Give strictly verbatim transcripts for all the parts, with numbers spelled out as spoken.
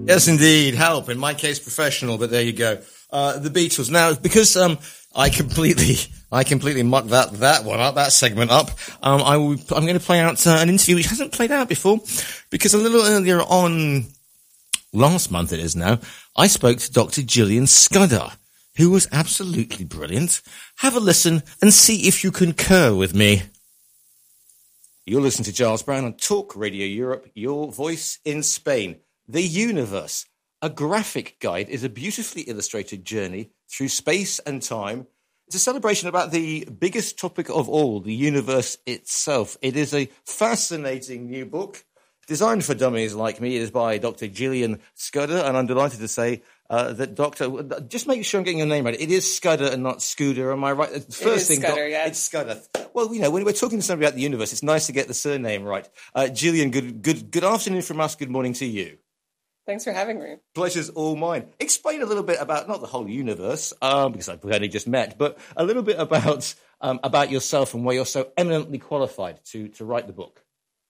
Yes, indeed. Help. In my case, professional, but there you go. Uh, the Beatles. Now, because, um, I completely, I completely mucked that, that one up, that segment up, um, I will, I'm going to play out uh, an interview which hasn't played out before, because a little earlier on, last month it is now, I spoke to Doctor Gillian Scudder, who was absolutely brilliant. Have a listen and see if you concur with me. You're listening to Giles Brown on Talk Radio Europe, your voice in Spain. The Universe, a graphic guide, is a beautifully illustrated journey through space and time. It's a celebration about the biggest topic of all, the universe itself. It is a fascinating new book, designed for dummies like me. It is by Doctor Gillian Scudder, and I'm delighted to say uh, that Doctor Just make sure I'm getting your name right. It is Scudder and not Scooter. Am I right? The first it is thing, Scudder, doc, yeah. It's Scudder. Well, you know, when we're talking to somebody about the universe, it's nice to get the surname right. Uh, Gillian, good, good, good afternoon from us. Good morning to you. Thanks for having me. Pleasure's all mine. Explain a little bit about, not the whole universe, um, because I've only just met, but a little bit about um, about yourself and why you're so eminently qualified to, to write the book.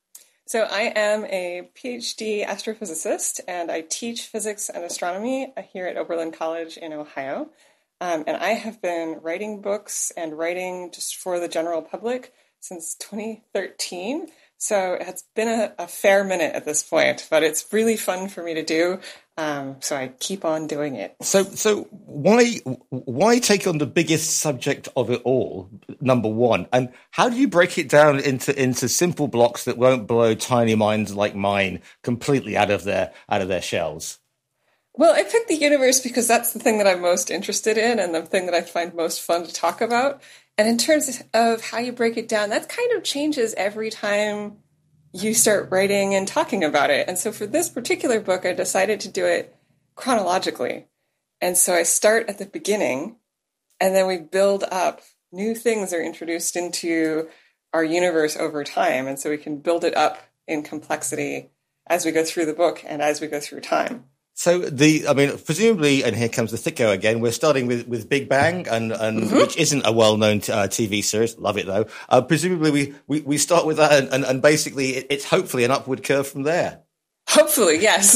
So I am a PhD astrophysicist, and I teach physics and astronomy here at Oberlin College in Ohio. Um, and I have been writing books and writing just for the general public since twenty thirteen. So it's been a, a fair minute at this point, but it's really fun for me to do. Um, so I keep on doing it. So, so why, why take on the biggest subject of it all? Number one, and how do you break it down into, into simple blocks that won't blow tiny minds like mine completely out of their, out of their shells? Well, I picked the universe because that's the thing that I'm most interested in and the thing that I find most fun to talk about. And in terms of how you break it down, that kind of changes every time you start writing and talking about it. And so for this particular book, I decided to do it chronologically. And so I start at the beginning, and then we build up. New things are introduced into our universe over time. And so we can build it up in complexity as we go through the book and as we go through time. So the, I mean, presumably, and here comes the thicko again. We're starting with, with Big Bang, and, and mm-hmm. which isn't a well-known uh, T V series. Love it though. Uh, presumably, we, we, we start with that, and, and, and basically, it, it's hopefully an upward curve from there. Hopefully, yes.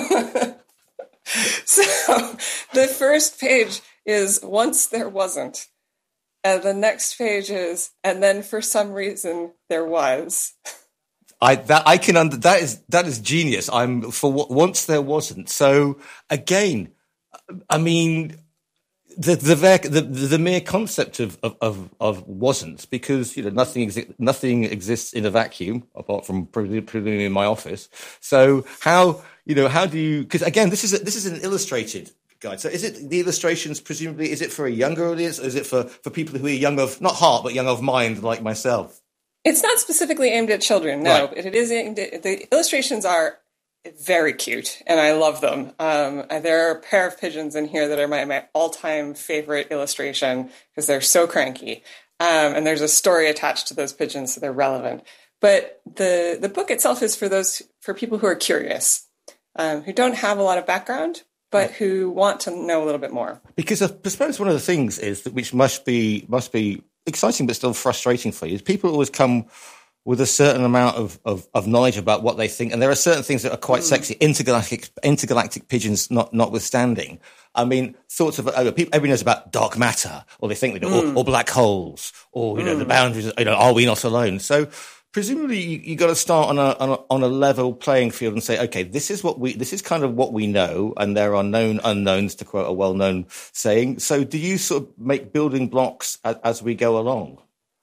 So the first page is once there wasn't, and the next page is and then for some reason there was. I that I can under that is that is genius. I'm for what once there wasn't. So again, I mean, the the the, the mere concept of, of of of wasn't, because you know nothing exi- nothing exists in a vacuum apart from presumably in my office. So how you know how do you? Because again, this is a, this is an illustrated guide. So is it the illustrations? Presumably, is it for a younger audience, or is it for for people who are young of not heart but young of mind like myself? It's not specifically aimed at children, no. Right. It is aimed at, the illustrations are very cute, and I love them. Um, there are a pair of pigeons in here that are my, my all-time favorite illustration because they're so cranky. Um, and there's a story attached to those pigeons, so they're relevant. But the, the book itself is for those for people who are curious, um, who don't have a lot of background, but who want to know a little bit more. Because I suppose one of the things is that which must be must be exciting but still frustrating for you is people always come with a certain amount of, of, of knowledge about what they think, and there are certain things that are quite mm. sexy, intergalactic intergalactic pigeons not notwithstanding. I mean, thoughts of oh, people, everybody knows about dark matter, or they think they know, mm. or, or black holes, or you mm. know the boundaries. You know, are we not alone? So presumably you, you got to start on a, on a on a level playing field and say, okay, this is what we this is kind of what we know, and there are known unknowns, to quote a well-known saying. So do you sort of make building blocks as, as we go along?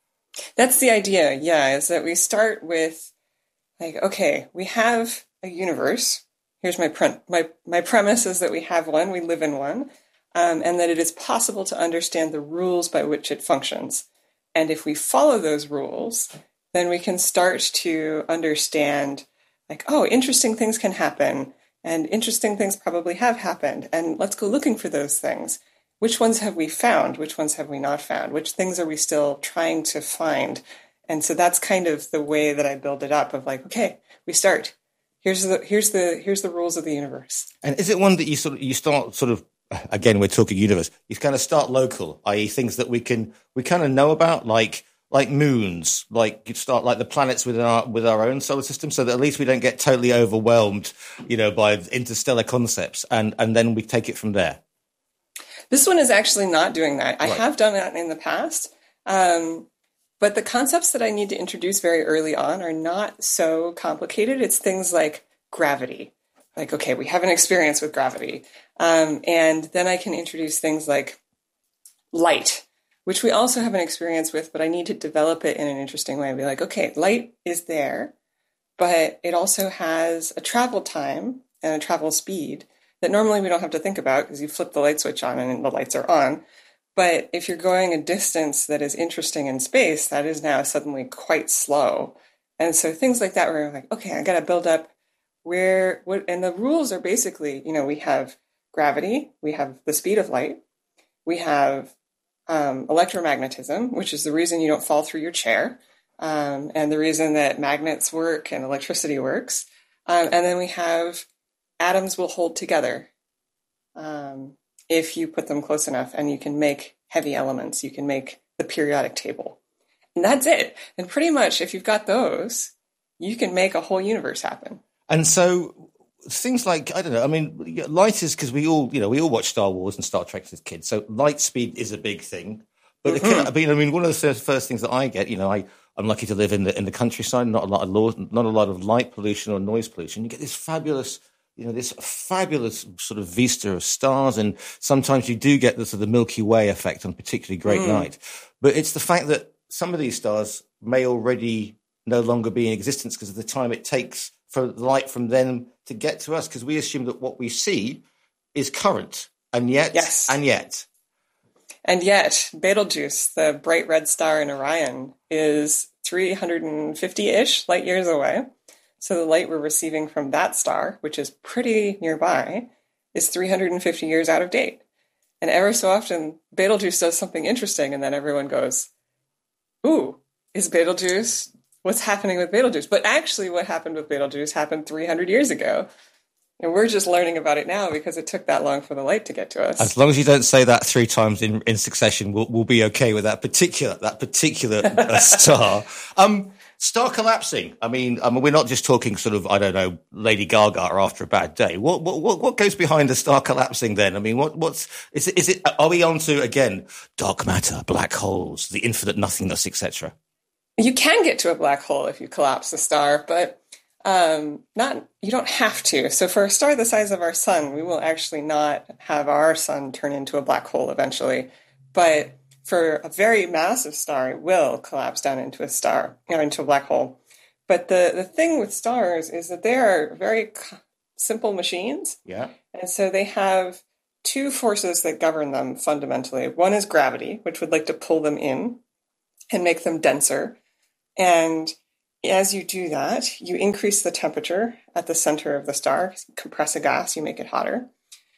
That's the idea, yeah, is that we start with like, okay, we have a universe. Here's my pre- my my premise is that we have one, we live in one, um, and that it is possible to understand the rules by which it functions. And if we follow those rules, then we can start to understand, like, oh, interesting things can happen, and interesting things probably have happened, and let's go looking for those things. Which ones have we found? Which ones have we not found? Which things are we still trying to find? And so that's kind of the way that I build it up, of like, okay, we start. Here's the here's the here's the rules of the universe. And is it one that you sort of you start sort of again, we're talking universe, you kind of start local, that is things that we can we kind of know about, like like moons, like you start like the planets within our with our own solar system, so that at least we don't get totally overwhelmed, you know, by interstellar concepts, and and then we take it from there. This one is actually not doing that. I Right. have done that in the past, um, but the concepts that I need to introduce very early on are not so complicated. It's things like gravity. Like, okay, we have an experience with gravity, um, and then I can introduce things like light, which we also have an experience with, but I need to develop it in an interesting way. Be like, okay, light is there, but it also has a travel time and a travel speed that normally we don't have to think about because you flip the light switch on and the lights are on. But if you're going a distance that is interesting in space, that is now suddenly quite slow. And so things like that, where you're like, okay, I got to build up where, what, and the rules are basically, you know, we have gravity, we have the speed of light, we have Um, electromagnetism, which is the reason you don't fall through your chair, um, and the reason that magnets work and electricity works. Um, and then we have atoms will hold together um, if you put them close enough, and you can make heavy elements. You can make the periodic table. And that's it. And pretty much if you've got those, you can make a whole universe happen. And so things like, I don't know, I mean, light is because we all, you know, we all watch Star Wars and Star Trek as kids. So light speed is a big thing. But Mm-hmm. the, I mean, I mean, one of the first things that I get, you know, I, I'm lucky to live in the in the countryside, not a lot of law, not a lot of light pollution or noise pollution. You get this fabulous, you know, this fabulous sort of vista of stars, and sometimes you do get the sort of Milky Way effect on a particularly great Mm. night. But it's the fact that some of these stars may already no longer be in existence because of the time it takes for light from them to get to us, because we assume that what we see is current, and yet, Yes. and yet. And yet, Betelgeuse, the bright red star in Orion, is three hundred fifty-ish light years away. So the light we're receiving from that star, which is pretty nearby, is three hundred fifty years out of date. And ever so often, Betelgeuse does something interesting, and then everyone goes, ooh, is Betelgeuse, what's happening with Betelgeuse? But actually what happened with Betelgeuse happened three hundred years ago. And we're just learning about it now because it took that long for the light to get to us. As long as you don't say that three times in, in succession, we'll, we'll be okay with that particular that particular uh, star. Um, star collapsing. I mean, I mean, we're not just talking sort of, I don't know, Lady Gaga or After a Bad Day. What what what, what goes behind the star collapsing then? I mean, what what's is it? Is it? Are we on to again dark matter, black holes, the infinite nothingness, et cetera? You can get to a black hole if you collapse a star, but um, not. You don't have to. So for a star the size of our sun, we will actually not have our sun turn into a black hole eventually. But for a very massive star, it will collapse down into a star or into a black hole. But the the thing with stars is that they are very simple machines, Yeah. and so they have two forces that govern them fundamentally. One is gravity, which would like to pull them in and make them denser. And as you do that, you increase the temperature at the center of the star, compress a gas, you make it hotter.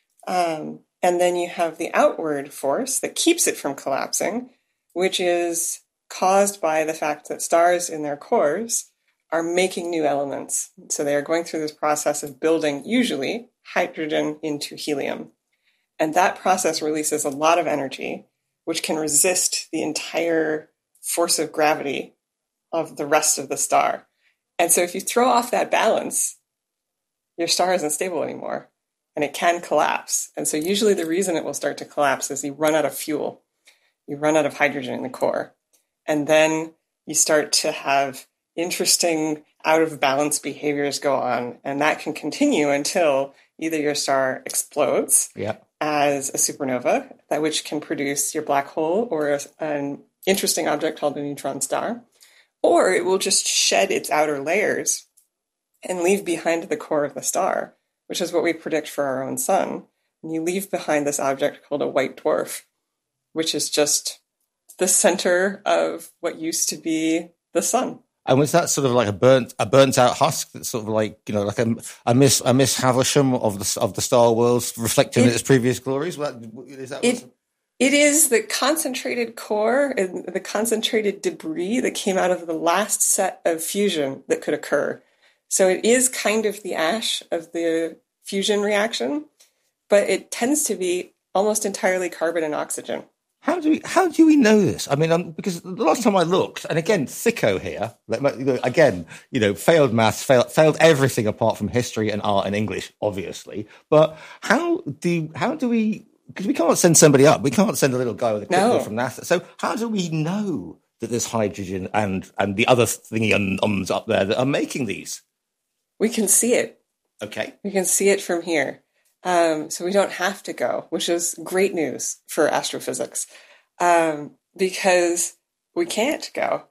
Um, and then you have the outward force that keeps it from collapsing, which is caused by the fact that stars in their cores are making new elements. So they are going through this process of building, usually, hydrogen into helium. And that process releases a lot of energy, which can resist the entire force of gravity of the rest of the star. And so if you throw off that balance, your star isn't stable anymore, and it can collapse. And so usually the reason it will start to collapse is you run out of fuel. You run out of hydrogen in the core. And then you start to have interesting out of balance behaviors go on. And that can continue until either your star explodes Yeah. as a supernova, that which can produce your black hole or a, an interesting object called a neutron star, or it will just shed its outer layers and leave behind the core of the star, which is what we predict for our own sun. And you leave behind this object called a white dwarf, which is just the center of what used to be the sun. And was that sort of like a burnt a burnt out husk that's sort of like, you know, like a, a Miss a Miss Havisham of the of the Star Wars reflecting It- its previous glories? Well, is that It, it is the concentrated core and the concentrated debris that came out of the last set of fusion that could occur. So it is kind of the ash of the fusion reaction, but it tends to be almost entirely carbon and oxygen. How do we how do we know this? I mean, um, because the last time I looked, and again, thicko here, like, you know, again, you know, failed maths, failed failed everything apart from history and art and English, obviously. But how do how do we? Because we can't send somebody up, we can't send a little guy with a clipboard No. from NASA. So how do we know that there's hydrogen and and the other thingy ums up there that are making these? We can see it. Okay, we can see it from here. Um, so we don't have to go, which is great news for astrophysics, um, because we can't go.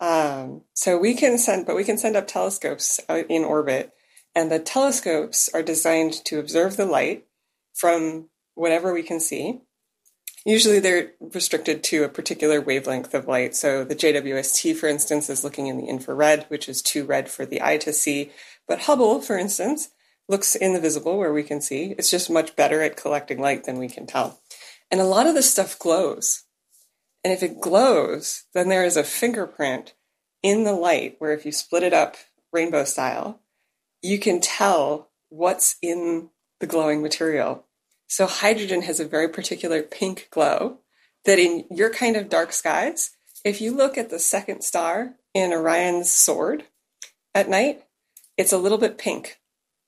Um, so we can send, but we can send up telescopes out in orbit, and the telescopes are designed to observe the light from whatever we can see. Usually they're restricted to a particular wavelength of light. So the J W S T, for instance, is looking in the infrared, which is too red for the eye to see. But Hubble, for instance, looks in the visible where we can see. It's just much better at collecting light than we can tell. And a lot of this stuff glows. And if it glows, then there is a fingerprint in the light where if you split it up rainbow style, you can tell what's in the glowing material. So hydrogen has a very particular pink glow that in your kind of dark skies, if you look at the second star in Orion's sword at night, it's a little bit pink.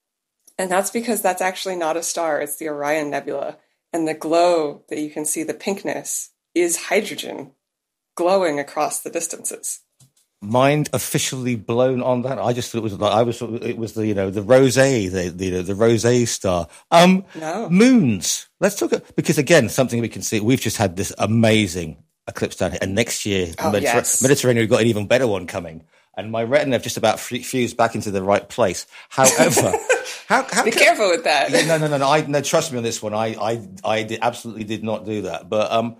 And that's because that's actually not a star, it's the Orion Nebula. And the glow that you can see, the pinkness, is hydrogen glowing across the distances. Mind officially blown on that. I just thought it was like I was. It was the you know the rosé, the the, you know, the rosé star. Um, no. Moons. Let's talk because again, something we can see. We've just had this amazing eclipse down here, and next year, oh, Mediter- yes. Mediterranean, we've got an even better one coming. And my retina have just about f- fused back into the right place. However, how, how be can, careful with that. Yeah, no, no, no, no. I no, trust me on this one. I, I, I did, absolutely did not do that. But um,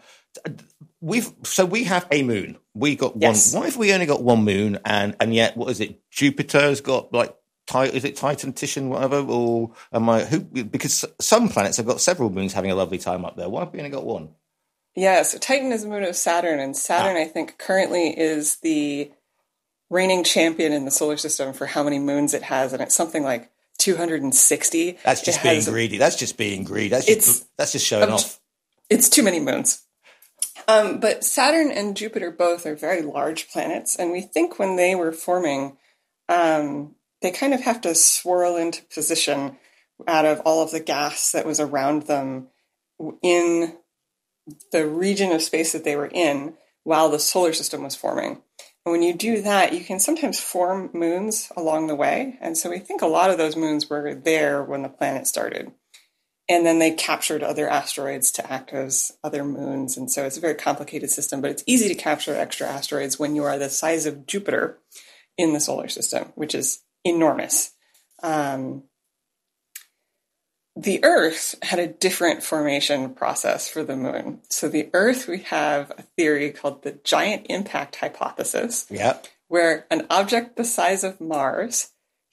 we've so we have a moon. We got one. Yes. Why have we only got one moon? And and yet, what is it? Jupiter's got like. Is it Titan, Titian, whatever? Or am I who? Because some planets have got several moons having a lovely time up there. Why have we only got one? Yeah, so Titan is a moon of Saturn, and Saturn, ah. I think, currently is the reigning champion in the solar system for how many moons it has, and it's something like two hundred sixty. That's just it being has, greedy. That's just being greedy. That's just, that's just showing um, off. It's too many moons. Um, but Saturn and Jupiter both are very large planets, and we think when they were forming, um, they kind of have to swirl into position out of all of the gas that was around them in the region of space that they were in while the solar system was forming. And when you do that, you can sometimes form moons along the way. And so we think a lot of those moons were there when the planet started. And then they captured other asteroids to act as other moons. And so it's a very complicated system, but it's easy to capture extra asteroids when you are the size of Jupiter in the solar system, which is enormous. Um, the Earth had a different formation process for the moon. So the Earth, we have a theory called the giant impact hypothesis, yep. where an object the size of Mars